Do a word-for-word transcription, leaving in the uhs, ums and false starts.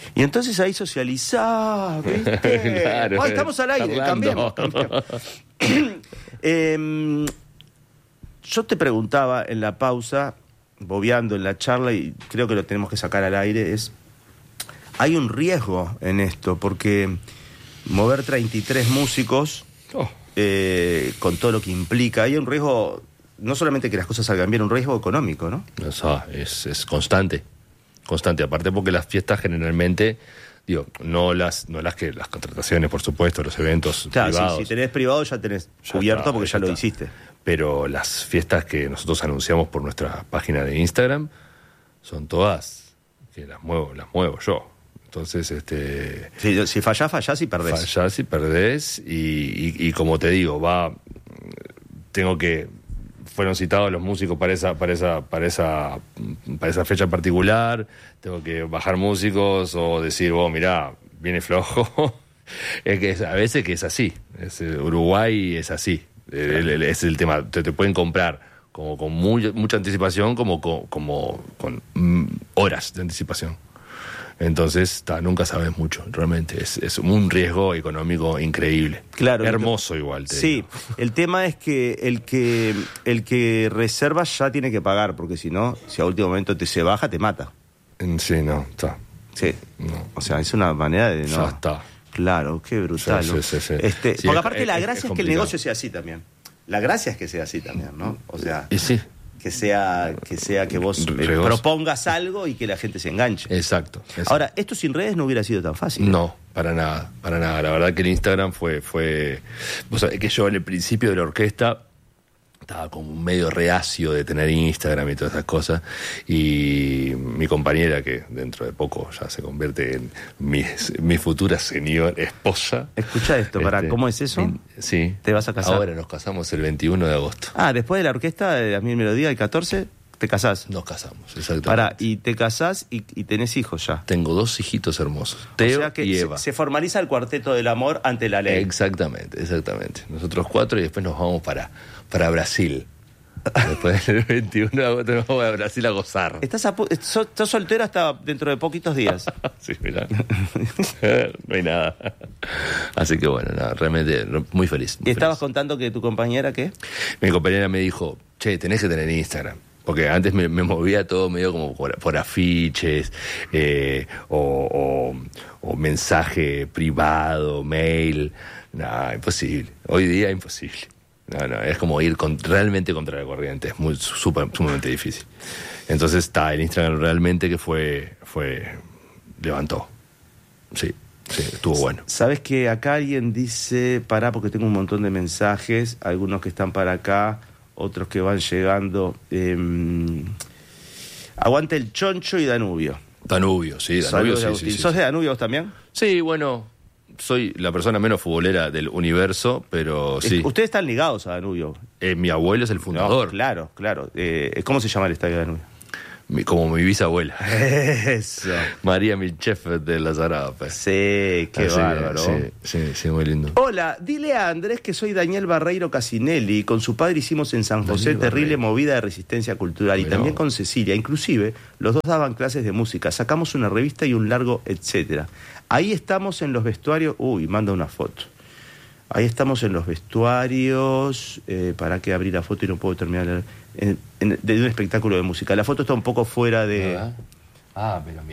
Y entonces ahí socializás, ¿viste? Claro, oh, estamos al aire, cambiemos, cambiemos. eh, yo te preguntaba en la pausa, bobeando en la charla, y creo que lo tenemos que sacar al aire, es, hay un riesgo en esto, porque mover treinta y tres músicos, oh. eh, con todo lo que implica, hay un riesgo, no solamente que las cosas salgan bien, un riesgo económico, ¿no? Eso es, es constante, constante, aparte porque las fiestas generalmente, digo, no las no las que las contrataciones, por supuesto, los eventos claro, privados. Sí, si tenés privado ya tenés ya cubierto está, porque ya, ya lo está. hiciste. Pero las fiestas que nosotros anunciamos por nuestra página de Instagram son todas que las muevo, las muevo yo. Entonces, este... Si, si fallás, fallás y perdés. Fallás y perdés y, y, y como te digo, va... Tengo que... Fueron citados los músicos para esa, para esa, para esa, para esa fecha particular, tengo que bajar músicos o decir, oh, mirá, viene flojo. Es que es, a veces que es así. Es, Uruguay es así. El, el, es el tema, te, te pueden comprar como con muy, mucha anticipación, como, como, como con mm, horas de anticipación. Entonces, ta, nunca sabes mucho, realmente. Es, es un riesgo económico increíble. Claro. Hermoso igual. Te sí, digo. El tema es que el que el que reserva ya tiene que pagar, porque si no, si a último momento te se baja, te mata. Sí, no, está. Sí, no. O sea, es una manera de... no. Ya está. Claro, qué brutal. Sí, sí, sí, sí. Este, sí, porque es, aparte es, la gracia es, es que el negocio sea así también. La gracia es que sea así también, ¿no? O sea... Y sí. Que sea, que sea que vos eh, propongas algo y que la gente se enganche. Exacto, exacto. Ahora, esto sin redes no hubiera sido tan fácil. No, para nada, para nada. La verdad que el Instagram fue... fue vos sabés que yo en el principio de la orquesta estaba como medio reacio de tener Instagram y todas esas cosas, y mi compañera, que dentro de poco ya se convierte en mi, mi futura señora esposa. Escucha esto, para, este, ¿cómo es eso? Mi, sí. ¿Te vas a casar? Ahora nos casamos el veintiuno de agosto. Ah, después de la orquesta, de las mil melodías, el catorce, te casás. Nos casamos, exactamente. Para, y te casás y, y tenés hijos ya. Tengo dos hijitos hermosos, Teo o sea que y Eva. Se, se formaliza el cuarteto del amor ante la ley. Exactamente, exactamente. Nosotros cuatro y después nos vamos para, para Brasil. Después del veintiuno de agosto nos vamos a Brasil a gozar. ¿Estás, a, sos, sos soltero hasta dentro de poquitos días? Sí, mirá. No hay nada. Así que bueno, nada, realmente muy feliz. Muy ¿Y estabas feliz. contando que tu compañera qué? Mi compañera me dijo, che, tenés que tener Instagram. Porque antes me, me movía todo medio como por, por afiches, eh, o, o, o mensaje privado, mail. No, imposible. Hoy día imposible. No, no, es como ir con, realmente contra la corriente. Es muy super, sumamente difícil. Entonces está el Instagram realmente que fue, fue levantó. Sí, sí, estuvo bueno. Sabes que acá alguien dice, pará porque tengo un montón de mensajes, algunos que están para acá, otros que van llegando. Eh, aguante el Choncho y Danubio. Danubio, sí, Danubio. Sí, sí, sí, ¿Sos sí. de Danubio vos también? Sí, bueno, soy la persona menos futbolera del universo, pero sí. Ustedes están ligados a Danubio. Eh, mi abuelo es el fundador. No, claro, claro. Eh, ¿Cómo se llama el estadio de Danubio? Mi, como mi bisabuela. Eso. María Milchef de la Zarapa. Sí, qué Así bárbaro. Sí, sí, sí, muy lindo. Hola, dile a Andrés que soy Daniel Barreiro Casinelli. Con su padre hicimos en San José Daniel terrible Barreiro. movida de resistencia cultural. Bueno. Y también con Cecilia. Inclusive, los dos daban clases de música. Sacamos una revista y un largo, etcétera. Ahí estamos en los vestuarios. Uy, manda una foto. Ahí estamos en los vestuarios. Eh, para que abrí la foto y no puedo terminar. En, en, de un espectáculo de música. La foto está un poco fuera de... Ah, pero